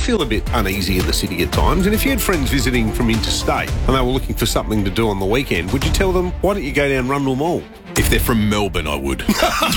feel a bit uneasy in the city at times, and if you had friends visiting from interstate and they were looking for something to do on the weekend, would you tell them, why don't you go down Rundle Mall? If they're from Melbourne, I would.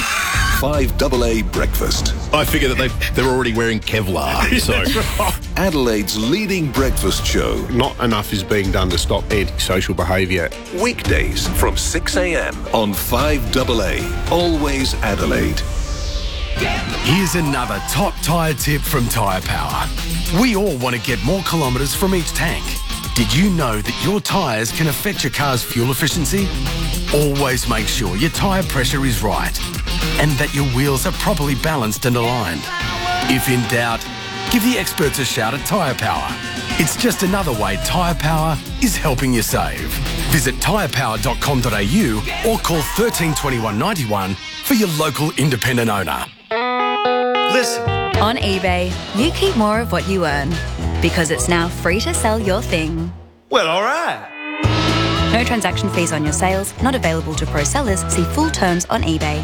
5AA Breakfast. I figure that they're already wearing Kevlar, so... Adelaide's leading breakfast show. Not enough is being done to stop antisocial behaviour. Weekdays from 6 a.m. on 5AA. Always Adelaide. Here's another top tyre tip from Tyre Power. We all want to get more kilometres from each tank. Did you know that your tyres can affect your car's fuel efficiency? Always make sure your tyre pressure is right and that your wheels are properly balanced and aligned. If in doubt, give the experts a shout at Tyre Power. It's just another way Tyre Power is helping you save. Visit tyrepower.com.au or call 13 21 91 for your local independent owner. Listen. On eBay, you keep more of what you earn because it's now free to sell your thing. Well, all right. No transaction fees on your sales, not available to pro sellers. See full terms on eBay.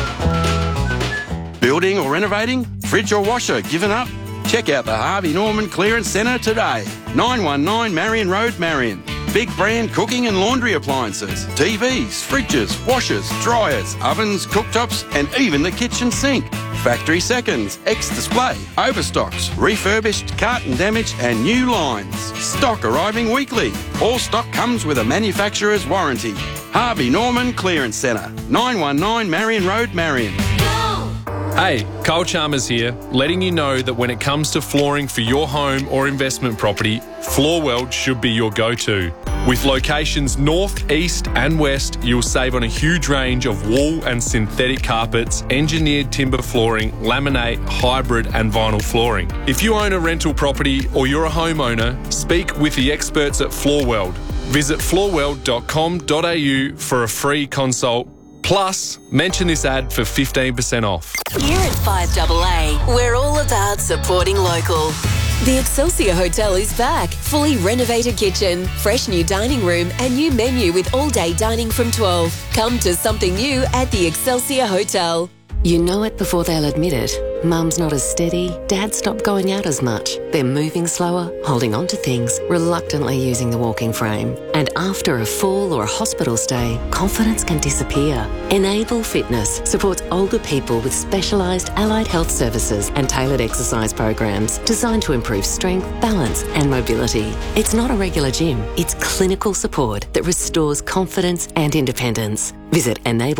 Building or renovating? Fridge or washer given up? Check out the Harvey Norman Clearance Centre today. 919 Marion Road, Marion. Big brand cooking and laundry appliances, TVs, fridges, washers, dryers, ovens, cooktops, and even the kitchen sink. Factory seconds, ex-display, overstocks, refurbished, carton damage, and new lines. Stock arriving weekly. All stock comes with a manufacturer's warranty. Harvey Norman Clearance Centre, 919 Marion Road, Marion. Hey, Kyle Chalmers here, letting you know that when it comes to flooring for your home or investment property, Floorworld should be your go-to. With locations north, east and west, you'll save on a huge range of wool and synthetic carpets, engineered timber flooring, laminate, hybrid and vinyl flooring. If you own a rental property or you're a homeowner, speak with the experts at Floorworld. Visit floorworld.com.au for a free consult. Plus, mention this ad for 15% off. Here at 5AA, we're all about supporting local. The Excelsior Hotel is back. Fully renovated kitchen, fresh new dining room and new menu with all-day dining from 12. Come to something new at the Excelsior Hotel. You know it before they'll admit it. Mum's not as steady, Dad's stopped going out as much. They're moving slower, holding on to things, reluctantly using the walking frame. And after a fall or a hospital stay, confidence can disappear. Enable Fitness supports older people with specialised allied health services and tailored exercise programs designed to improve strength, balance and mobility. It's not a regular gym, it's clinical support that restores confidence and independence. Visit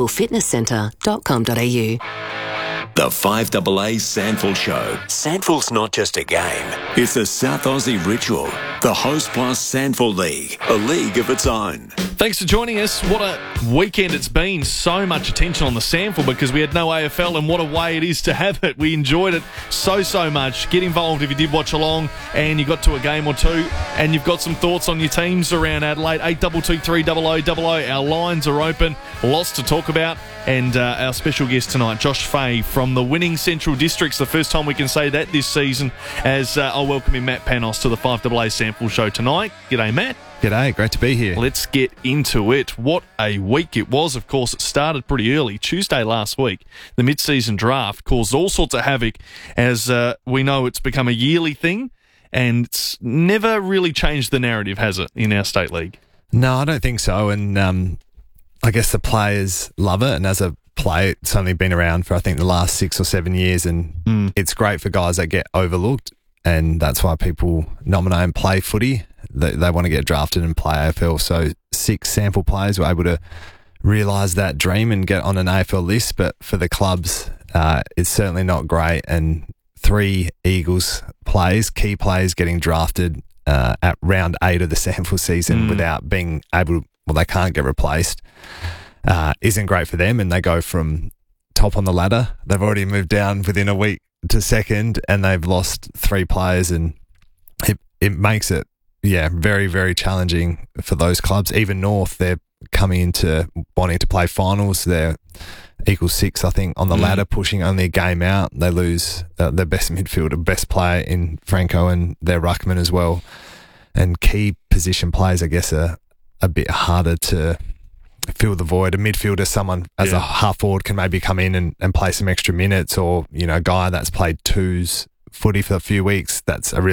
enablefitnesscentre.com.au. The 5AA Sandful Show. Sandful's not just a game. It's a South Aussie ritual. The Host Plus Sandful League. A league of its own. Thanks for joining us. What a weekend it's been. So much attention on the Sandful because we had no AFL, and what a way it is to have it. We enjoyed it so much. Get involved if you did watch along and you got to a game or two and you've got some thoughts on your teams around Adelaide. 8223 0000. Our lines are open. Lots to talk about. And our special guest tonight, Josh Fahey from the winning Central Districts. The first time we can say that this season, as I'll welcome in Matt Panos to the 5AA Sandful Show tonight. G'day, Matt. G'day, great to be here. Let's get into it. What a week it was. Of course, it started pretty early. Tuesday last week, the mid-season draft caused all sorts of havoc, as we know it's become a yearly thing, and it's never really changed the narrative, has it, in our state league? No, I don't think so, and I guess the players love it, and as a player, it's only been around for, I think, the last 6 or 7 years, and it's great for guys that get overlooked, and that's why people nominate and play footy. They want to get drafted and play AFL, so 6 sample players were able to realise that dream and get on an AFL list, but for the clubs, it's certainly not great, and 3 Eagles players, key players, getting drafted at round 8 of the sample season without being able to, well, they can't get replaced, isn't great for them, and they go from top on the ladder. They've already moved down within a week to second, and they've lost 3 players, and it makes it, very, very challenging for those clubs. Even North, they're coming into wanting to play finals. They're equals 6, I think, on the ladder, pushing only a game out. They lose their best midfielder, best player in Franco, and their ruckman as well. And key position players, I guess, are a bit harder to fill the void. A midfielder, someone as a half forward can maybe come in and play some extra minutes, or, a guy that's played twos footy for a few weeks, that's a really